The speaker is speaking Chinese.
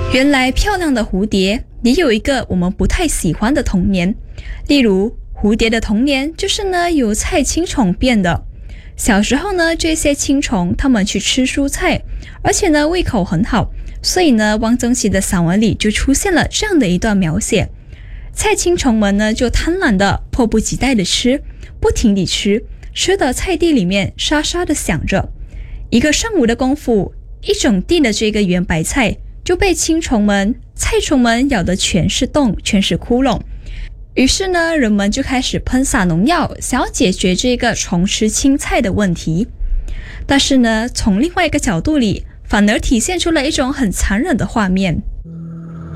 原来漂亮的蝴蝶也有一个我们不太喜欢的童年，例如蝴蝶的童年就是呢由菜青虫变的。小时候呢，这些青虫它们去吃蔬菜，而且呢胃口很好，所以呢汪曾祺的散文里就出现了这样的一段描写。菜青虫们呢就贪婪的迫不及待的吃，不停地吃，吃的菜地里面沙沙的响着。一个上午的功夫，一整地的这个圆白菜就被菜虫们咬得全是洞，全是窟窿。于是呢，人们就开始喷洒农药，想要解决这个虫吃青菜的问题。但是呢，从另外一个角度里，反而体现出了一种很残忍的画面。